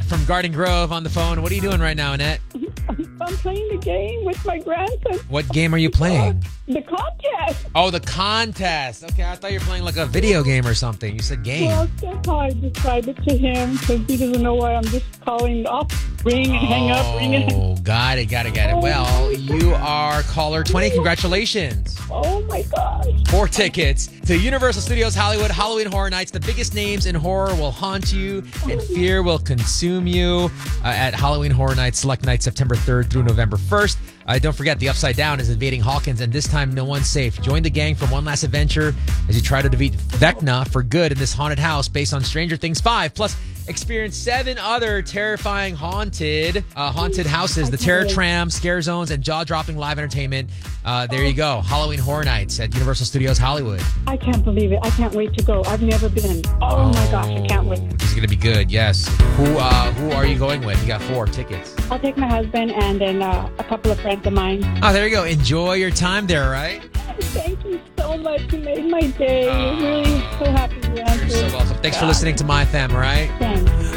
from Garden Grove on the phone. What are you doing right now, Annette? I'm playing the game with my grandson. What game are you playing? The contest. Oh, the contest. Okay, I thought you were playing like a video game or something. You said game. Well, that's how I describe it to him because he doesn't know why I'm just calling off. Ring and hang up, ring and hang up. Oh, got it. Well, you are caller 20. Congratulations. Oh, my gosh. 4 tickets to Universal Studios Hollywood Halloween Horror Nights. The biggest names in horror will haunt you and fear will consume you at Halloween Horror Nights, select nights September 3rd through November 1st. Don't forget, the Upside Down is invading Hawkins, and this time no one's safe. Join the gang for one last adventure as you try to defeat Vecna for good in this haunted house based on Stranger Things 5. Plus, experience 7 other terrifying haunted houses, the Terror Tram, Scare Zones, and jaw-dropping live entertainment. There you go. Halloween Horror Nights at Universal Studios Hollywood. I can't believe it. I can't wait to go. I've never been. Oh my gosh, I can't wait. This is going to be good, yes. Who are you going with? You got 4 tickets. I'll take my husband and then a couple of friends of mine. Oh, there you go. Enjoy your time there, right? Thank you so much. You made my day. I'm really so happy you answered. You're so welcome. Thanks for listening to My FM, all right? Thanks.